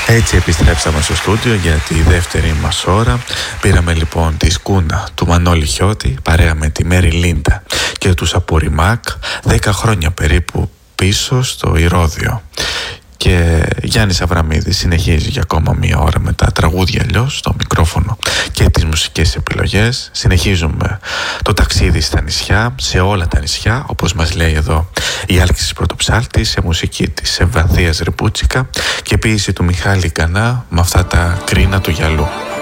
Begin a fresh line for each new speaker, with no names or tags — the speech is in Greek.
Έτσι επιστρέψαμε στο στούντιο για τη δεύτερη μας ώρα. Πήραμε λοιπόν τη σκούνα του Μανώλη Χιώτη παρέα με τη Μέρι Λίντα και τους Αποριμάκ 10 χρόνια περίπου πίσω στο Ηρώδειο. Και Γιάννης Αβραμίδης συνεχίζει για ακόμα μία ώρα με τα τραγούδια αλλιώς στο μικρόφωνο και τις μουσικές επιλογές. Συνεχίζουμε το ταξίδι στα νησιά, σε όλα τα νησιά, όπως μας λέει εδώ η Άλκησης Πρωτοψάλτης, σε μουσική της Ευβανδίας Ρεπούτσικα και ποίηση του Μιχάλη Κανά με αυτά τα κρίνα του γυαλού.